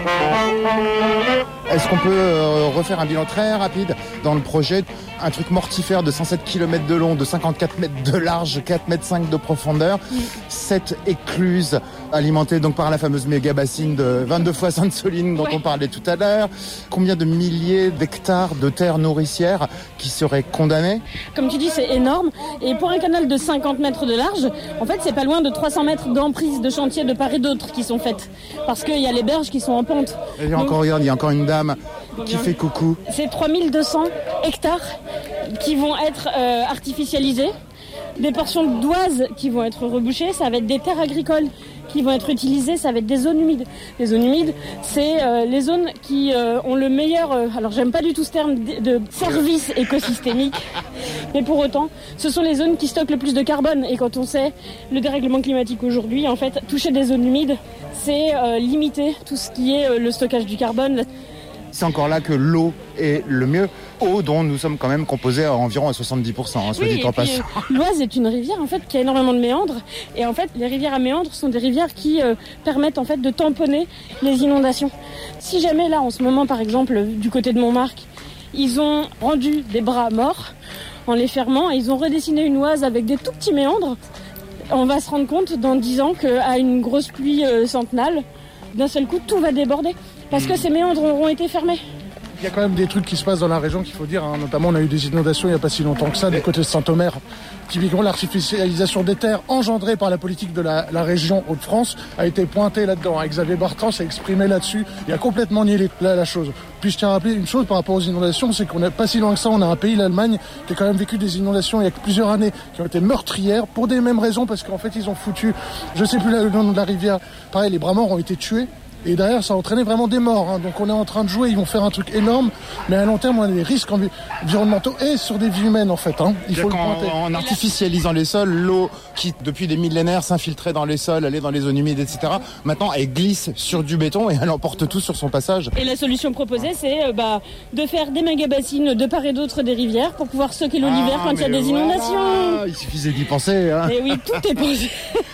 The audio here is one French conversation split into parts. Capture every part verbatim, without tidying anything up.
Est-ce qu'on peut euh, refaire un bilan très rapide dans le projet? Un truc mortifère de cent sept kilomètres de long, de cinquante-quatre mètres de large, quatre mètres cinq de profondeur, sept écluses alimentées donc par la fameuse méga bassine de vingt-deux fois Sainte-Soline dont ouais. on parlait tout à l'heure. Combien de milliers d'hectares de terres nourricières qui seraient condamnées? Comme tu dis, c'est énorme. Et pour un canal de cinquante mètres de large, en fait, c'est pas loin de trois cents mètres d'emprise de chantier de part et d'autre qui sont faites. Parce qu'il y a les berges qui sont en pente. Et donc, encore, regarde, il y a encore une dame qui fait coucou. C'est trois mille deux cents hectares qui vont être euh, artificialisés. Des portions d'oise qui vont être rebouchées. Ça va être des terres agricoles qui vont être utilisées. Ça va être des zones humides. Les zones humides, c'est euh, les zones qui euh, ont le meilleur... Euh, alors, j'aime pas du tout ce terme de, de service écosystémique. Mais pour autant, ce sont les zones qui stockent le plus de carbone. Et quand on sait le dérèglement climatique aujourd'hui, en fait, toucher des zones humides, c'est euh, limiter tout ce qui est euh, le stockage du carbone. C'est encore là que l'eau est le mieux. Eau dont nous sommes quand même composés à environ à soixante-dix pour cent, hein, soit oui, dit en passant. L'Oise est une rivière en fait qui a énormément de méandres. Et en fait, les rivières à méandres sont des rivières qui euh, permettent en fait de tamponner les inondations. Si jamais là, en ce moment, par exemple, du côté de Montmartre, ils ont rendu des bras morts en les fermant et ils ont redessiné une Oise avec des tout petits méandres, on va se rendre compte dans dix ans qu'à une grosse pluie euh, centenale, d'un seul coup, tout va déborder. Parce que ces méandres auront été fermés. Il y a quand même des trucs qui se passent dans la région qu'il faut dire. Hein. Notamment, on a eu des inondations il n'y a pas si longtemps que ça, du côté de Saint-Omer. Typiquement, l'artificialisation des terres engendrée par la politique de la, la région Hauts-de-France a été pointée là-dedans. Xavier Bartrand s'est exprimé là-dessus. Il a complètement nié la, la chose. Puis je tiens à rappeler une chose par rapport aux inondations, c'est qu'on n'est pas si loin que ça. On a un pays, l'Allemagne, qui a quand même vécu des inondations il y a plusieurs années, qui ont été meurtrières pour des mêmes raisons, parce qu'en fait, ils ont foutu, je sais plus le nom de la rivière, pareil, les bras morts ont été tués. Et derrière, ça a entraîné vraiment des morts. Hein. Donc on est en train de jouer, ils vont faire un truc énorme. Mais à long terme, on a des risques envi- environnementaux et sur des vies humaines, en fait. Hein. Il faut le pointer. En, en artificialisant les sols, l'eau qui, depuis des millénaires, s'infiltrait dans les sols, allait dans les zones humides, et cetera. Maintenant, elle glisse sur du béton et elle emporte tout sur son passage. Et la solution proposée, c'est euh, bah, de faire des méga-bassines de part et d'autre des rivières pour pouvoir stocker l'eau l'hiver ah, quand il y a des voilà. inondations. Il suffisait d'y penser. Hein. Et oui, tout est pensé.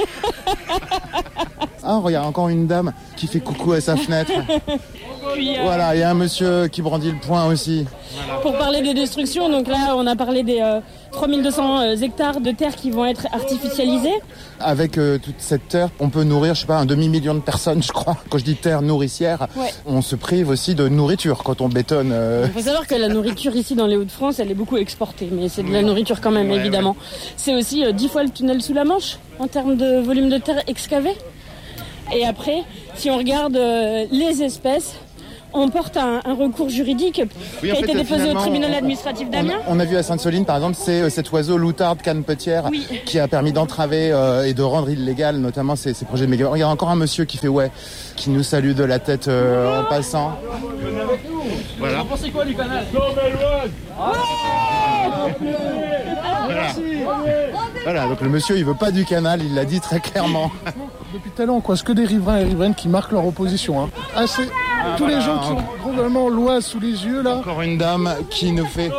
Ah, regarde, encore une dame qui fait coucou à sa fenêtre. Puis, euh... Voilà, il y a un monsieur qui brandit le poing aussi. Pour parler des destructions, donc là, on a parlé des euh, trois mille deux cents hectares de terre qui vont être artificialisés. Avec euh, toute cette terre, on peut nourrir, je sais pas, un demi-million de personnes, je crois. Quand je dis terre nourricière, ouais. on se prive aussi de nourriture quand on bétonne. Euh... Il faut savoir que la nourriture ici dans les Hauts-de-France, elle est beaucoup exportée, mais c'est de la nourriture quand même, ouais, évidemment. Ouais. C'est aussi euh, dix fois le tunnel sous la Manche en termes de volume de terre excavé. Et après, si on regarde euh, les espèces, on porte un, un recours juridique oui, qui a fait, été déposé au tribunal administratif d'Amiens. On, on a vu à Sainte-Soline, par exemple, c'est euh, cet oiseau loutarde canepetière oui. qui a permis d'entraver euh, et de rendre illégal notamment ces, ces projets de méga. Il y a encore un monsieur qui fait ouais, qui nous salue de la tête euh, en passant. Voilà. Vous en pensez quoi du canal? Voilà. Voilà, donc le monsieur il veut pas du canal, il l'a dit très clairement. Depuis tout à l'heure, on croise que des riverains et riveraines qui marquent leur opposition. Hein. Ah, c'est ah, tous voilà, les gens qui ont globalement l'Oise sous les yeux là. Encore une dame qui nous fait.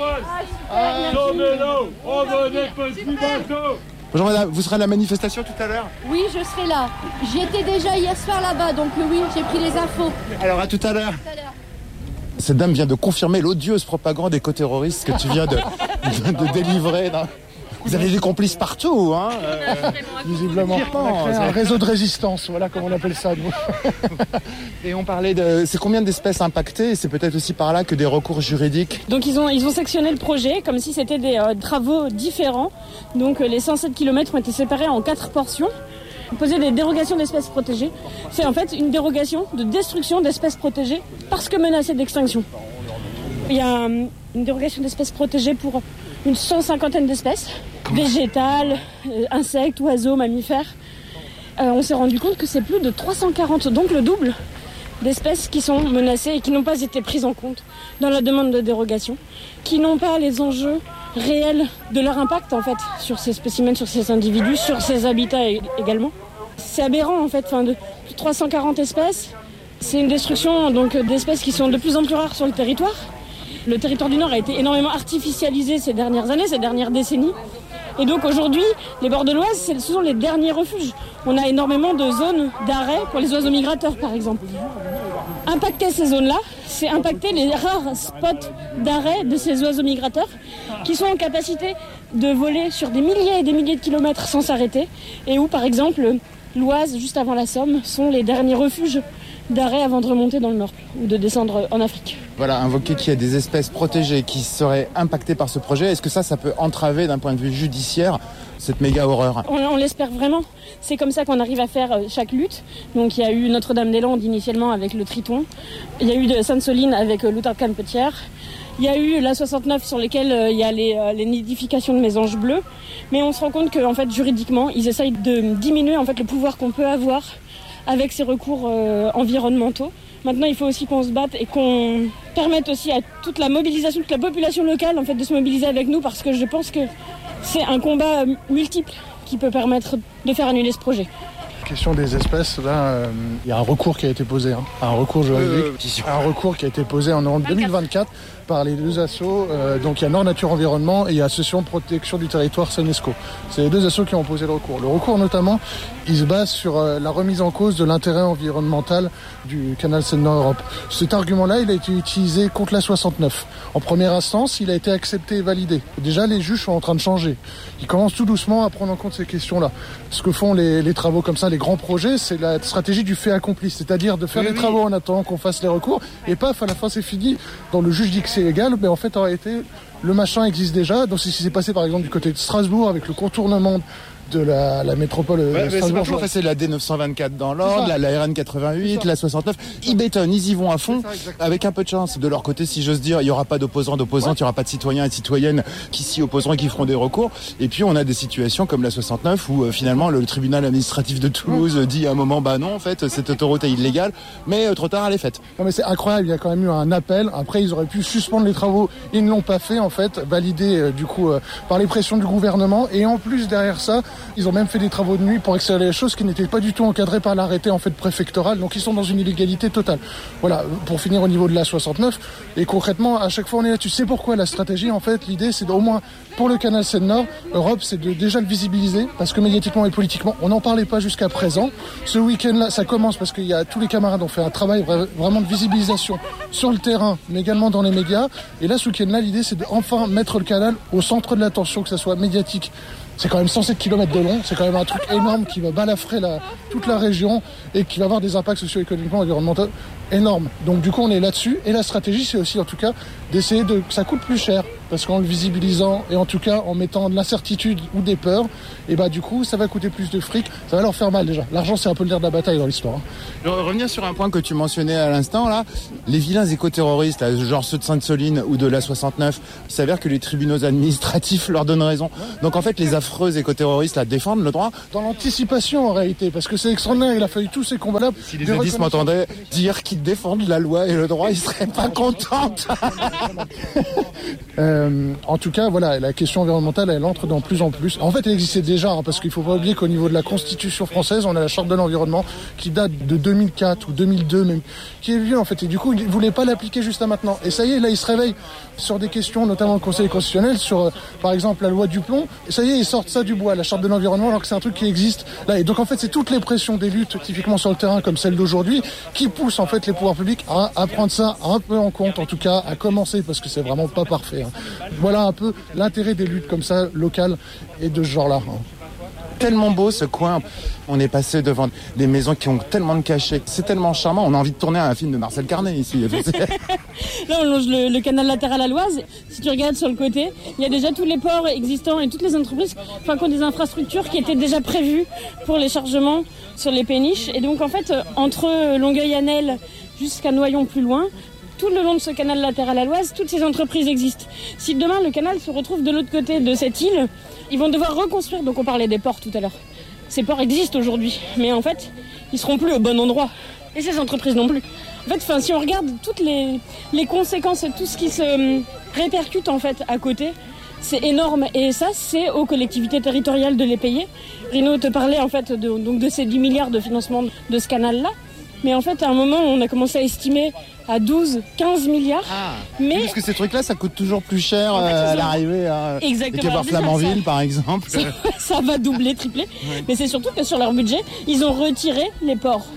Bonjour madame, vous serez à la manifestation tout à l'heure? Oui, je serai là. J'y étais déjà hier soir là-bas, donc euh, oui, j'ai pris les infos. Alors à tout à l'heure. Cette dame vient de confirmer l'odieuse propagande éco-terroriste que tu viens de, de, de délivrer. Non Vous avez des complices partout, hein euh, visiblement. C'est un réseau de résistance, voilà comment on appelle ça. Nous. Et on parlait de... C'est combien d'espèces impactées? C'est peut-être aussi par là que des recours juridiques. Donc ils ont, ils ont sectionné le projet comme si c'était des euh, travaux différents. Donc euh, les cent sept kilomètres ont été séparés en quatre portions. Poser des dérogations d'espèces protégées, c'est en fait une dérogation de destruction d'espèces protégées parce que menacées d'extinction. Il y a um, une dérogation d'espèces protégées pour une cent cinquantaine d'espèces, végétales, euh, insectes, oiseaux, mammifères. Euh, on s'est rendu compte que c'est plus de trois cent quarante, donc le double d'espèces qui sont menacées et qui n'ont pas été prises en compte dans la demande de dérogation, qui n'ont pas les enjeux réel de leur impact en fait sur ces spécimens, sur ces individus, sur ces habitats également. C'est aberrant en fait, enfin, de trois cent quarante espèces, c'est une destruction donc d'espèces qui sont de plus en plus rares sur le territoire. Le territoire du Nord a été énormément artificialisé ces dernières années, ces dernières décennies. Et donc aujourd'hui, les bords de l'Oise, ce sont les derniers refuges. On a énormément de zones d'arrêt pour les oiseaux migrateurs par exemple. impacter ces zones-là, c'est impacter les rares spots d'arrêt de ces oiseaux migrateurs qui sont en capacité de voler sur des milliers et des milliers de kilomètres sans s'arrêter et où, par exemple, l'Oise, juste avant la Somme, sont les derniers refuges d'arrêt avant de remonter dans le nord ou de descendre en Afrique. Voilà, invoquer qu'il y a des espèces protégées qui seraient impactées par ce projet, est-ce que ça, ça peut entraver d'un point de vue judiciaire cette méga horreur? On, on l'espère vraiment. C'est comme ça qu'on arrive à faire chaque lutte. Donc il y a eu Notre-Dame-des-Landes initialement avec le Triton. Il y a eu de Sainte-Soline avec l'Outarcan-Petière. Il y a eu la soixante-neuf sur lesquelles euh, il y a les, euh, les nidifications de mésanges bleus. Mais on se rend compte que en fait, juridiquement, ils essayent de diminuer en fait, le pouvoir qu'on peut avoir avec ces recours euh, environnementaux. Maintenant, il faut aussi qu'on se batte et qu'on permette aussi à toute la mobilisation, toute la population locale en fait, de se mobiliser avec nous parce que je pense que c'est un combat multiple qui peut permettre de faire annuler ce projet. Question des espèces, là, euh, il y a un recours qui a été posé, hein, un recours juridique, euh, un recours qui a été posé en deux mille vingt-quatre par les deux assos, euh, donc il y a Nord Nature Environnement et il y a Association de Protection du Territoire Senesco. C'est les deux assos qui ont posé le recours. Le recours notamment, il se base sur euh, la remise en cause de l'intérêt environnemental du canal Seine-Nord-Europe. Cet argument-là, il a été utilisé contre la soixante-neuf. En première instance, il a été accepté et validé. Déjà, les juges sont en train de changer. Ils commencent tout doucement à prendre en compte ces questions-là. Ce que font les, les travaux comme ça, les grands projets, c'est la stratégie du fait accompli, c'est-à-dire de faire oui, les oui. travaux en attendant qu'on fasse les recours, et paf, à la fin c'est fini. Dans le juge dit que c'est légal, mais en fait en réalité, le machin existe déjà. Donc c'est ce qui s'est passé par exemple du côté de Strasbourg avec le contournement de la, la métropole ouais, de Strasbourg. C'est, c'est la D neuf cent vingt-quatre dans l'Ordre, la, la R N quatre-vingt-huit, la soixante-neuf. Ils bétonnent, ils y vont à fond, ça, avec un peu de chance. De leur côté, si j'ose dire, il n'y aura pas d'opposants, d'opposantes, il n'y aura pas de citoyens et de citoyennes qui s'y opposeront et qui feront des recours. Et puis on a des situations comme la soixante-neuf où euh, finalement le tribunal administratif de Toulouse ouais. dit à un moment, bah non, en fait, cette autoroute est illégale, mais euh, trop tard, elle est faite. Non mais c'est incroyable, il y a quand même eu un appel. Après, ils auraient pu suspendre les travaux, ils ne l'ont pas fait en fait, validé euh, du coup euh, par les pressions du gouvernement. Et en plus derrière ça, ils ont même fait des travaux de nuit pour accélérer les choses qui n'étaient pas du tout encadrés par l'arrêté en fait préfectoral, donc ils sont dans une illégalité totale. Voilà, pour finir au niveau de la soixante-neuf, et concrètement à chaque fois on est là, tu sais pourquoi la stratégie en fait, l'idée c'est au moins pour le canal Seine-Nord, Europe c'est de déjà le visibiliser, parce que médiatiquement et politiquement on n'en parlait pas jusqu'à présent. Ce week-end là ça commence parce qu'il y a tous les camarades ont fait un travail vraiment de visibilisation sur le terrain, mais également dans les médias, et là ce week-end là l'idée c'est de enfin mettre le canal au centre de l'attention, que ce soit médiatique. C'est quand même cent sept kilomètres de long, c'est quand même un truc énorme qui va balafrer la, toute la région et qui va avoir des impacts socio-économiquement et environnementaux énormes. Donc du coup on est là-dessus, et la stratégie c'est aussi en tout cas d'essayer de que ça coûte plus cher, parce qu'en le visibilisant et en tout cas en mettant de l'incertitude ou des peurs, et bah du coup ça va coûter plus de fric, ça va leur faire mal déjà. L'argent c'est un peu le nerf de la bataille dans l'histoire. Hein. Je vais revenir sur un point que tu mentionnais à l'instant là, les vilains éco-terroristes, là, genre ceux de Sainte-Soline ou de la soixante-neuf, il s'avère que les tribunaux administratifs leur donnent raison. Donc en fait les affreux éco-terroristes là défendent le droit. Dans l'anticipation en réalité, parce que c'est extraordinaire, il a fallu tous ces combats-là. Si les judistes m'entendaient dire qu'ils défendent la loi et le droit, ils seraient pas contents. euh, en tout cas, voilà, la question environnementale, elle entre dans plus en plus. En fait, elle existait déjà, hein, parce qu'il faut pas oublier qu'au niveau de la Constitution française, on a la Charte de l'environnement qui date de deux mille quatre ou deux mille deux même, qui est vieux en fait. Et du coup, ils voulaient pas l'appliquer juste à maintenant. Et ça y est, là, ils se réveillent sur des questions, notamment le Conseil constitutionnel, sur, euh, par exemple, la loi Duplon. Et ça y est, ils sortent ça du bois, la Charte de l'environnement, alors que c'est un truc qui existe là. Et donc, en fait, c'est toutes les pressions des luttes, typiquement sur le terrain, comme celle d'aujourd'hui, qui poussent en fait les pouvoirs publics à, à prendre ça un peu en compte, en tout cas, à commencer, parce que c'est vraiment pas parfait. Hein. Voilà un peu l'intérêt des luttes comme ça, locales et de ce genre-là. Hein. Tellement beau ce coin, on est passé devant des maisons qui ont tellement de cachets, c'est tellement charmant, on a envie de tourner un film de Marcel Carnet ici. Là on longe le, le canal latéral à l'Oise, si tu regardes sur le côté, il y a déjà tous les ports existants et toutes les entreprises enfin, qui ont des infrastructures qui étaient déjà prévues pour les chargements sur les péniches, et donc en fait entre Longueuil-Annel jusqu'à Noyon plus loin, tout le long de ce canal latéral à l'Oise, toutes ces entreprises existent. Si demain le canal se retrouve de l'autre côté de cette île, ils vont devoir reconstruire. Donc on parlait des ports tout à l'heure. Ces ports existent aujourd'hui, mais en fait, ils seront plus au bon endroit. Et ces entreprises non plus. En fait, si on regarde toutes les, les conséquences, tout ce qui se répercute en fait à côté, c'est énorme. Et ça, c'est aux collectivités territoriales de les payer. Rino te parlait en fait de, donc de ces dix milliards de financement de ce canal-là. Mais en fait, à un moment, on a commencé à estimer à douze, quinze milliards. Ah, mais... oui, parce que ces trucs-là, ça coûte toujours plus cher en fait, euh, à l'arrivée. Hein. Exactement. Et qu'à voir Flamanville, ça, par exemple. Ça, ça va doubler, tripler. Ouais. Mais c'est surtout que sur leur budget, ils ont retiré les ports.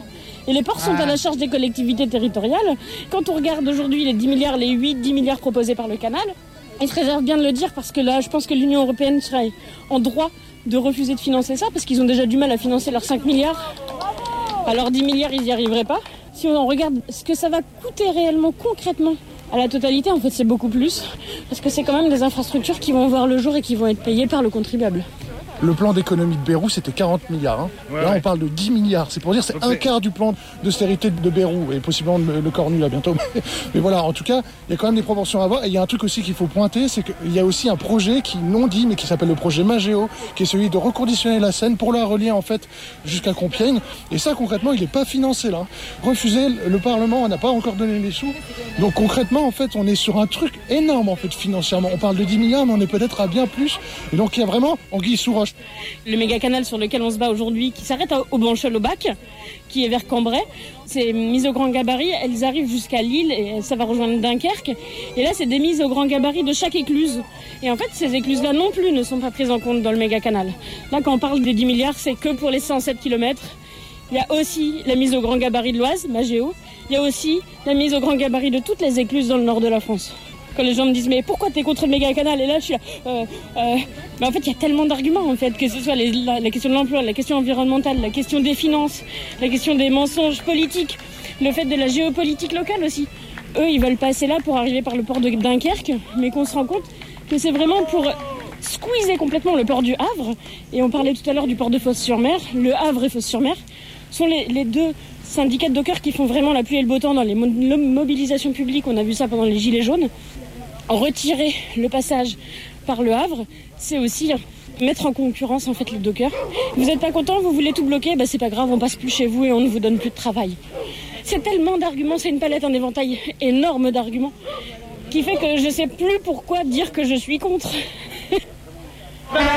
Et les ports sont à la charge des collectivités territoriales. Quand on regarde aujourd'hui les dix milliards, les huit, dix milliards proposés par le canal, ils se réservent bien de le dire parce que là, je pense que l'Union européenne serait en droit de refuser de financer ça parce qu'ils ont déjà du mal à financer leurs cinq milliards. Alors dix milliards, ils n'y arriveraient pas. Si on regarde ce que ça va coûter réellement, concrètement, à la totalité, en fait, c'est beaucoup plus. Parce que c'est quand même des infrastructures qui vont voir le jour et qui vont être payées par le contribuable. Le plan d'économie de Bayrou, c'était quarante milliards. Hein. Ouais, là, ouais. on parle de dix milliards. C'est pour dire c'est Donc un c'est... quart du plan d'austérité de Bayrou. Et possiblement le, le Cornu, là, bientôt. Mais voilà, en tout cas, il y a quand même des proportions à voir. Et il y a un truc aussi qu'il faut pointer, c'est qu'il y a aussi un projet qui non dit, mais qui s'appelle le projet Magéo, qui est celui de reconditionner la Seine pour la relier, en fait, jusqu'à Compiègne. Et ça, concrètement, il n'est pas financé, là. Refusé, le Parlement n'a pas encore donné les sous. Donc, concrètement, en fait, on est sur un truc énorme, en fait, financièrement. On parle de dix milliards, mais on est peut-être à bien plus. Et donc, il y a vraiment anguille sous roche. Le méga canal sur lequel on se bat aujourd'hui, qui s'arrête au Banchel-au-Bac, qui est vers Cambrai, c'est mises au grand gabarit, elles arrivent jusqu'à Lille et ça va rejoindre Dunkerque. Et là, c'est des mises au grand gabarit de chaque écluse. Et en fait, ces écluses-là non plus ne sont pas prises en compte dans le méga canal. Là, quand on parle des dix milliards, c'est que pour les cent sept kilomètres. Il y a aussi la mise au grand gabarit de l'Oise, Magéo. Il y a aussi la mise au grand gabarit de toutes les écluses dans le nord de la France. Quand les gens me disent mais pourquoi t'es contre le méga canal, et là je suis là euh, euh, mais en fait il y a tellement d'arguments en fait, que ce soit les, la, la question de l'emploi, la question environnementale, la question des finances, la question des mensonges politiques, le fait de la géopolitique locale aussi. Eux ils veulent passer là pour arriver par le port de Dunkerque, mais qu'on se rend compte que c'est vraiment pour squeezer complètement le port du Havre. Et on parlait tout à l'heure du port de Fos-sur-Mer. Le Havre et Fos-sur-Mer sont les, les deux syndicats de dockers qui font vraiment la pluie et le beau temps dans les mo- mobilisations publiques. On a vu ça pendant les Gilets jaunes. Retirer le passage par le Havre, c'est aussi mettre en concurrence en fait les dockers. Vous n'êtes pas content, vous voulez tout bloquer, bah c'est pas grave, on passe plus chez vous et on ne vous donne plus de travail. C'est tellement d'arguments, c'est une palette, un éventail énorme d'arguments qui fait que je sais plus pourquoi dire que je suis contre.